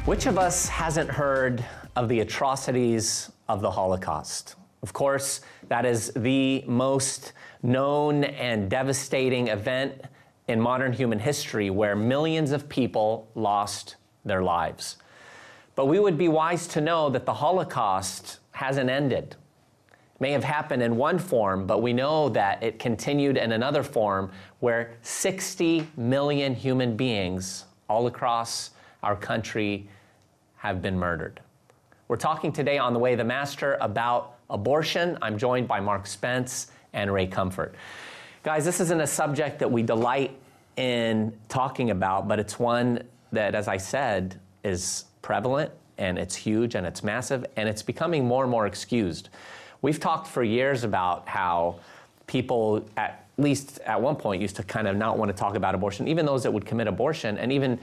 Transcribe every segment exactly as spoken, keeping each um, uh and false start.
Which of us hasn't heard of the atrocities of the Holocaust? Of course, that is the most known and devastating event in modern human history where millions of people lost their lives. But we would be wise to know that the Holocaust hasn't ended. It may have happened in one form, but we know that it continued in another form where sixty million human beings all across our country have been murdered. We're talking today on The Way of the Master about abortion. I'm joined by Mark Spence and Ray Comfort. Guys, this isn't a subject that we delight in talking about, but it's one that, as I said, is prevalent and it's huge and it's massive and it's becoming more and more excused. We've talked for years about how people, at least at one point, used to kind of not want to talk about abortion, even those that would commit abortion, and even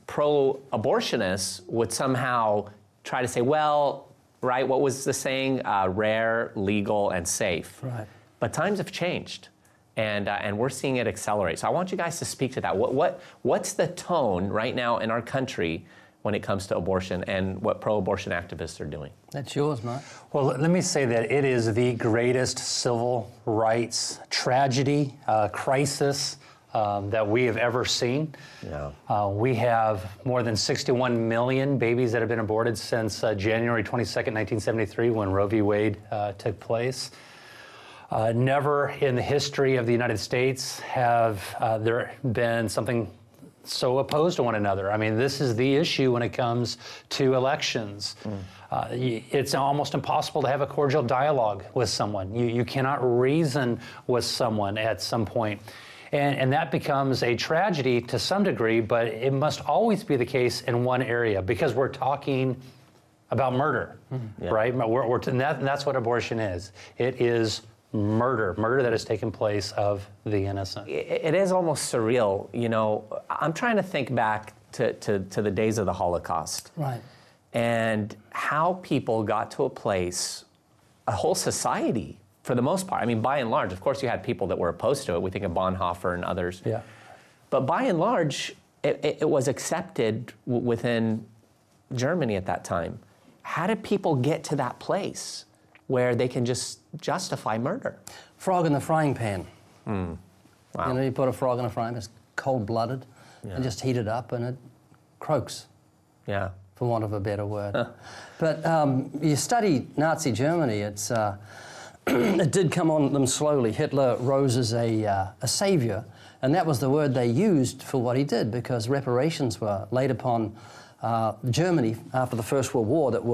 pro-abortionists would somehow try to say, well, right, what was the saying? Uh, rare, legal, and safe. Right. But times have changed, and uh, and we're seeing it accelerate. So I want you guys to speak to that. What what what's the tone right now in our country when it comes to abortion and what pro-abortion activists are doing? That's yours, Mark. Well, let me say that it is the greatest civil rights tragedy, uh, crisis um, that we have ever seen. Yeah. Uh, we have more than sixty-one million babies that have been aborted since uh, January twenty-second, nineteen seventy-three, when Roe v. Wade uh, took place. Uh, never in the history of the United States have uh, there been something so opposed to one another. I mean, this is the issue when it comes to elections. Mm. Uh, it's almost impossible to have a cordial dialogue with someone. You, you cannot reason with someone at some point. And, and that becomes a tragedy to some degree, but it must always be the case in one area because we're talking about murder, mm. yeah. right? We're, we're, and, that, and that's what abortion is. It is murder, murder that has taken place of the innocent. It, it is almost surreal. You know, I'm trying to think back to, to, to the days of the Holocaust. Right. And how people got to a place, a whole society, for the most part. I mean, by and large, of course, you had people that were opposed to it. We think of Bonhoeffer and others. Yeah. But by and large, it, it, it was accepted w- within Germany at that time. How did people get to that place where they can just justify murder? Frog in the frying pan. Mm. Wow. You know, you put a frog in a frying pan, it's cold-blooded, yeah. and just heat it up and it croaks. Yeah. For want of a better word. Huh. But um, you study Nazi Germany, it's, uh, it did come on them slowly. Hitler rose as a, uh, a savior, and that was the word they used for what he did, because reparations were laid upon uh, Germany after the First World War that were